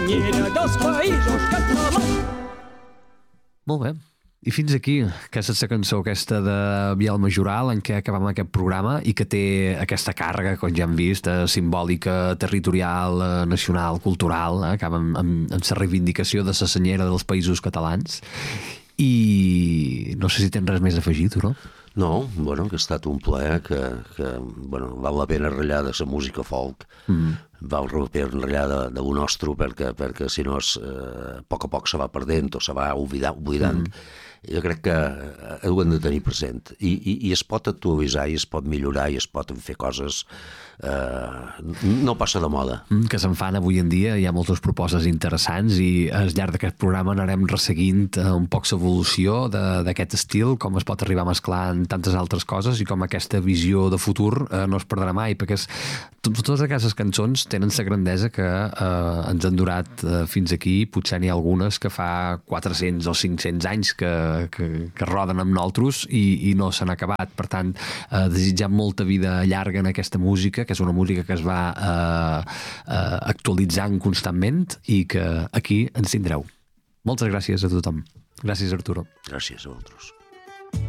Senyera dels Països Catalans. Molt bé. I fins aquí, aquesta és la cançó aquesta de Biel Majoral en què acabam aquest programa i que té aquesta càrrega, com ja hem vist, simbòlica, territorial, nacional, cultural, acaba amb la reivindicació de la senyera dels Països Catalans. I no sé si tens res més a afegir, tu, no? No, bueno, que ha estat un plaer que val la pena ratllar de la música folk, val la pena ratllar de lo nostre, perquè si no a poc a poc se va perdent o se va oblidant. Jo crec que ho hem de tenir present. I es pot actualitzar, i es pot millorar, i es pot fer coses... no passa de moda. Que se'n fan avui en dia, hi ha moltes propostes interessants i al llarg d'aquest programa anarem resseguint un poc l'evolució d'aquest estil, com es pot arribar a mesclar en tantes altres coses i com aquesta visió de futur no es perdrà mai, perquè totes aquestes cançons tenen la grandesa que ens han durat fins aquí. Potser n'hi ha algunes que fa 400 o 500 anys que roden amb nosaltres i no s'han acabat. Per tant, desitjam molta vida llarga en aquesta música, que és una música que es va actualitzant constantment i que aquí ens tindreu. Moltes gràcies a tothom. Gràcies, Arturo. Gràcies a vosaltres.